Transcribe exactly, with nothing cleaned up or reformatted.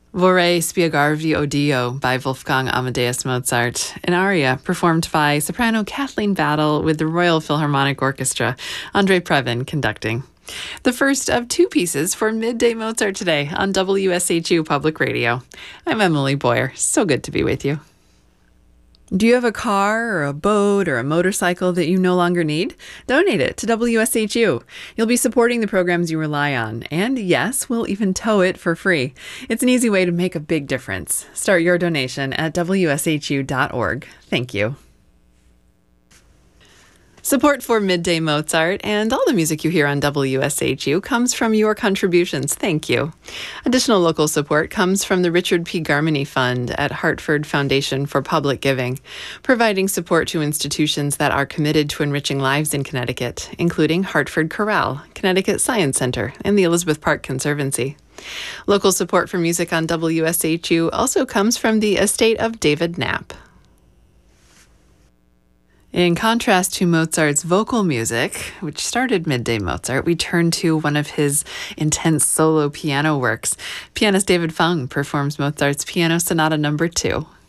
Vorrei spiegarvi Odio by Wolfgang Amadeus Mozart, an aria performed by soprano Kathleen Battle with the Royal Philharmonic Orchestra, Andre Previn conducting. The first of two pieces for Midday Mozart today on W S H U Public Radio. I'm Emily Boyer. So good to be with you. Do you have a car or a boat or a motorcycle that you no longer need? Donate it to W S H U. You'll be supporting the programs you rely on. And yes, we'll even tow it for free. It's an easy way to make a big difference. Start your donation at W S H U dot org. Thank you. Support for Midday Mozart and all the music you hear on W S H U comes from your contributions. Thank you. Additional local support comes from the Richard P. Garmany Fund at Hartford Foundation for Public Giving, providing support to institutions that are committed to enriching lives in Connecticut, including Hartford Chorale, Connecticut Science Center, and the Elizabeth Park Conservancy. Local support for music on W S H U also comes from the estate of David Knapp. In contrast to Mozart's vocal music, which started Midday Mozart, we turn to one of his intense solo piano works. Pianist David Fung performs Mozart's Piano Sonata Number two.